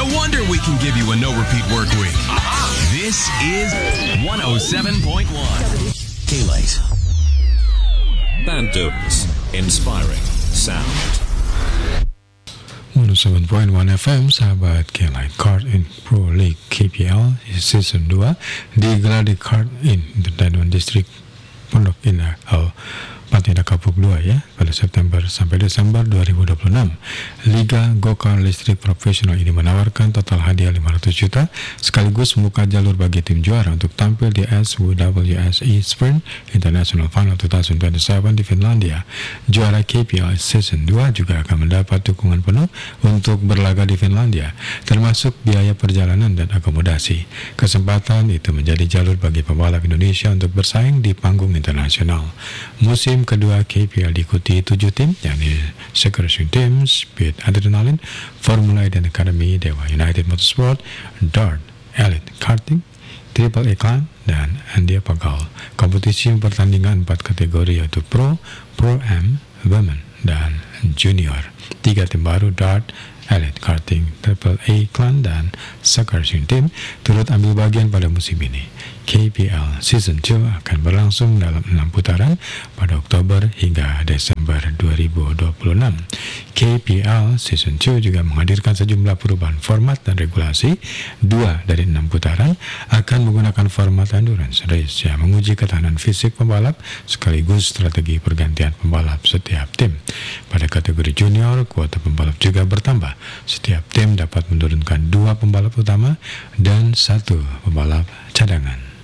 wonder we can give you a no-repeat work week. This is 107.1 K-Light. Bando's inspiring sound. 107.1 FM, sahabat K-Light. Card in Pro League KPL Season 2 digelar di Card in Entertainment District Pondok Indah Patina Kapuk 2 ya, pada September sampai Desember 2026. Liga Go-Kart Listrik Profesional ini menawarkan total hadiah 500 juta sekaligus membuka jalur bagi tim juara untuk tampil di SWWSE Sprint International Final 2027 di Finlandia. Juara KPL Season 2 juga akan mendapat dukungan penuh untuk berlaga di Finlandia, termasuk biaya perjalanan dan akomodasi. Kesempatan itu menjadi jalur bagi pembalap Indonesia untuk bersaing di panggung internasional. Musim kedua KPL diikuti 7 tim, yakni Soccer Racing Team, Speed Adrenaline, Formula E dan Academy, Dewa United Motorsport, Dart, Elite Karting, Triple A Clan, dan Andia Pagal. Kompetisi pertandingan 4 kategori yaitu Pro, Pro-Am, Women, dan Junior. 3 tim baru, Dart, Elite Karting, Triple A Clan, dan Soccer Racing Team turut ambil bagian pada musim ini. KPL Season 2 akan berlangsung dalam 6 putaran pada Oktober hingga Desember 2026. KPL Season 2 juga menghadirkan sejumlah perubahan format dan regulasi. 2 dari 6 putaran akan menggunakan format endurance race yang menguji ketahanan fisik pembalap sekaligus strategi pergantian pembalap setiap tim. Pada kategori junior, kuota pembalap juga bertambah. Setiap tim dapat menurunkan 2 pembalap utama dan 1 pembalap cadangan.